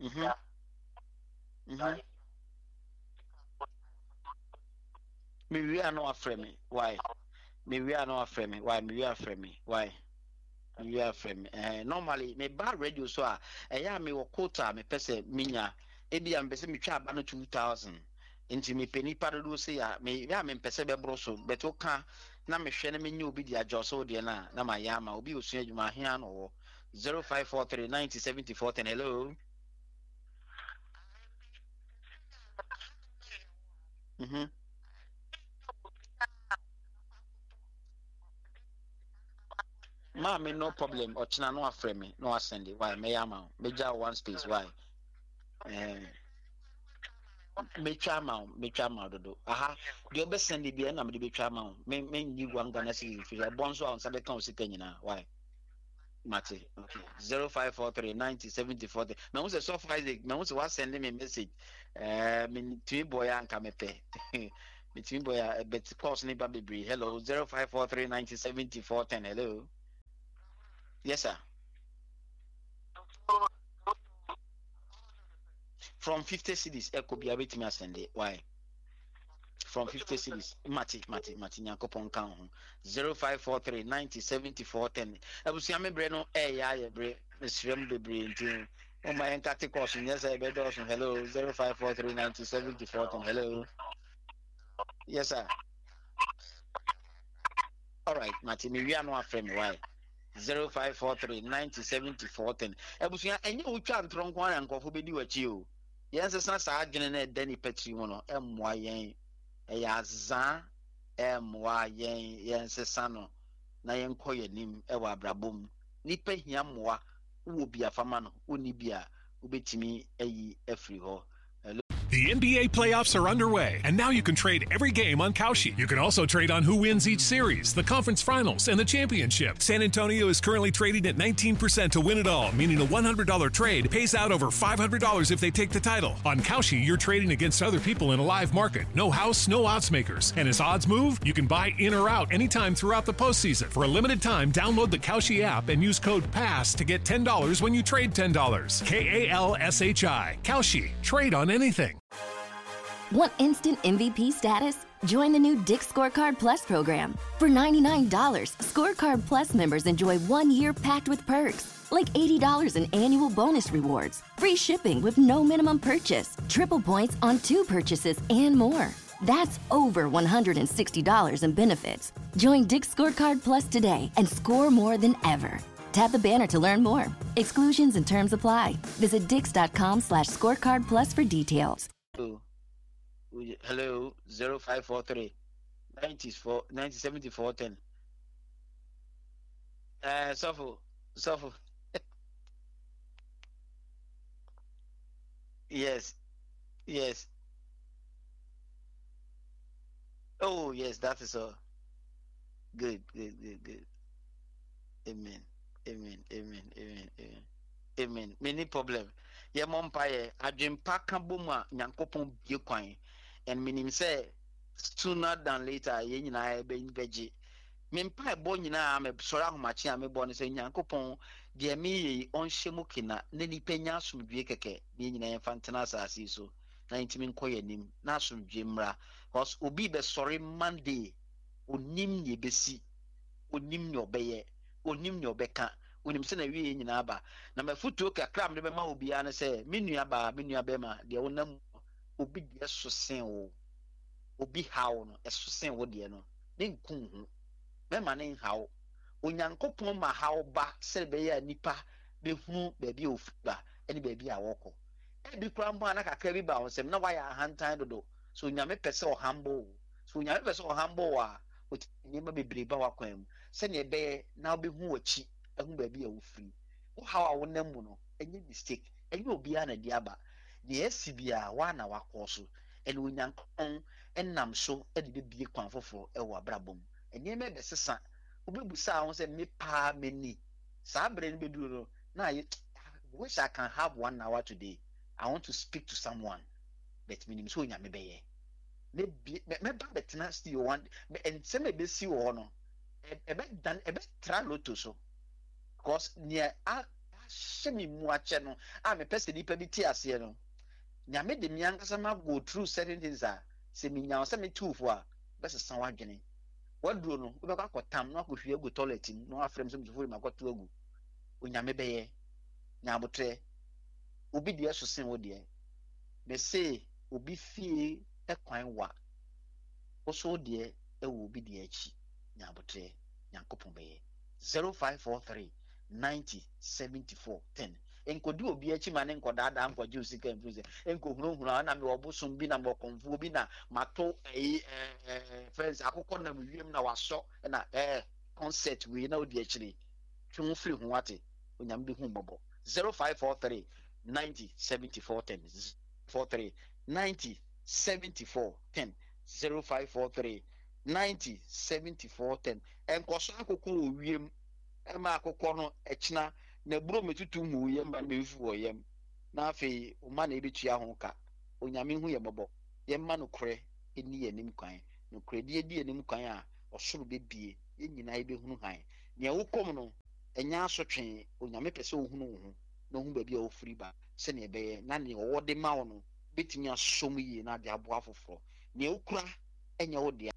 Mhm. Mhm. Me we are no afraid me. Why? Me we are no afraid me. Why? Me we are afraid me. Why? Me we are afraid me. Normally me bar radio so me wo quota me pese minya. Ebi am pese me twa aba no 2000. Nti me peni pa do say me pese be bro so but oka na me hwe na me nya obi di adjo so de na ma ya ma obi osu adwuma hia no wo 0543907410. Hello. Mhm. Mommy, no problem. Ochina no afraid me. No send it. Why? Me ama. Me ja one space. Why? Eh, me chama. Me chama dodo. Aha. The obe send it. Be na me be chama. Me you one Ghana city. If you bonso on sabe kan sika nyina. Why? Mate. Okay. 0543907040. Me who say so far Isaac. Me who say what send me message. Me timi boy anka me pe. Me timi boy bet course ni ba bebre. Hello. 054390704010. Hello. Yes sir. From 50 cities, could be a bit me send it. Why? From 50 cities. Mati, Nyankopon count 0543907410. I was Yami Breno, ya, bre, Miss Rem de Brin. Oh, my entire course, yes, I bet also. Hello, 0543907410. Hello. Yes, sir. All right, Mati, we are not friend. Why? 0543907410. I was here, and you can't trunk one and coffee be with you. Yes, it's not Sergeant Denny Petri, MYN. Ɛyɛ azaa ɛmmoa yɛn nsesa no na yɛnkɔ yɛn anim ɛwɔ abrabɔ mu nipa hia mmoa wowɔ bi afama no wonni bi a wobɛtumi ayi afiri hɔ. The NBA playoffs are underway, and now you can trade every game on Kalshi. You can also trade on who wins each series, the conference finals, and the championship. San Antonio is currently trading at 19% to win it all, meaning a $100 trade pays out over $500 if they take the title. On Kalshi, you're trading against other people in a live market. No house, no odds makers. And as odds move, you can buy in or out anytime throughout the postseason. For a limited time, download the Kalshi app and use code PASS to get $10 when you trade $10. KALSHI. Kalshi. Trade on anything. Want instant MVP status? Join the new Dick Scorecard Plus program. For $99, Scorecard Plus members enjoy 1 year packed with perks, like $80 in annual bonus rewards, free shipping with no minimum purchase, triple points on 2 purchases, and more. That's over $160 in benefits. Join Dick Scorecard Plus today and score more than ever. Tap the banner to learn more. Exclusions and terms apply. Visit dix.com/scorecard plus for details. Hello, 0543 907410. Suffer. Yes, yes. Oh, yes, that is all. Good. Amen. Amen. Many problem. Ye mompaye adwempa ka bom a nyankopon bie kwan. And meaning say sooner than later ye nyina be beji. Mempa bo nyina am sori ahomache am bo ne say nyankopon de me yi onhyemu kina na nipa nya asomdwe keke ne nyina yɛmfa asase so. Na ntimi nkoye nim na asomdwe mra. Cause obi be sorry Monday onim ye besi onim ne obeye onim ne obeka onim se na wie nyina aba na mafutuo kakra me be ma obi an se menua be ma de wonam obi de so sen wo obi hawo no eso sen wo de no ne nkun hu me ma ne hawo onyankopon ma hawo ba se be ya nipa be hu be bi ofuba ene be bi awoko e bi kura mbo ana kakra bi ba wonsem na waya hantan dodo so nyame pese o hambo so nyame pese o hambo wa nyema bebre ba wakwan mu se ne be na obi hu wachi ehu ba bi a wo free wo hawo wonam mu no enye mistake enye obi ana di aba de esibia wa na wakoso ene onyankopon enam so e de bie kwan foforo e wo abrabom enye me be sesa obebusa ho se me pa meni sa bre ne beduro no na wish I can have 1 hour today. I want to speak to someone but minim so nya me be ye me ba betina still one and se me be si wo no e be dan e be try loto so because near shemi mu ache no a me pese nipa bi ti ase no nyame de mi ankasa ma go through certain things a se mi nya se me tufo a bese san wadwene waduro no wo be kwa kotam no akohwie go toilet no afrem se mzufo ma kwato agu onyame beye nyabotre obi de so sen wo de me say obi fie ekwan wa oso de e wo obi de achi nyabotre nyankopon beye 0543 90 74 10 enkodi obi achi ma ne nkodada nkwaje usika emfuze enkohunu na me obosom bi na mo konfu bi na mato friends akoko na wiem na waso na concert we na odi achire twu free hu ate onyam bi hu bobo 0543 90 74 10 43 90 74 10 0543 90 74 10 enkoso akoko owiem ema akoko no echina na buro metutu hu yem ba me fu oyem na afi o ma na ebetua ho ka onyame hu ye bobo ye ma no kore eni enim kwan no kore die enim kwan a osoro bebie ye nyina ebe hunu han ne wokom no enya asotwe onyame pese ohunu ho na hu ba bia ofuri ba se ne ebe na ne wo de ma wo no betimi asom yi na de abo afoforo ne okura enya wo de